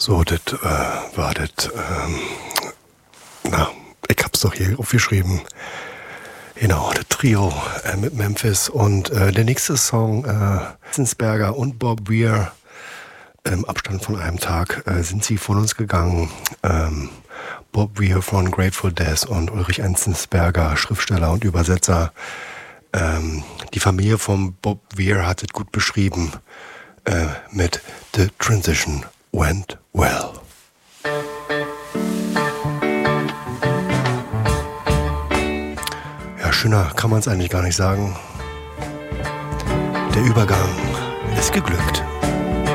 So, das war das. Ich hab's doch hier aufgeschrieben. Genau, das Trio mit Memphis. Und der nächste Song, Zinsberger und Bob Weir. Im Abstand von einem Tag sind sie von uns gegangen. Bob Weir von Grateful Dead und Ulrich Enzensberger, Schriftsteller und Übersetzer. Die Familie von Bob Weir hat es gut beschrieben mit The Transition Went Well. Ja, schöner kann man es eigentlich gar nicht sagen. Der Übergang ist geglückt.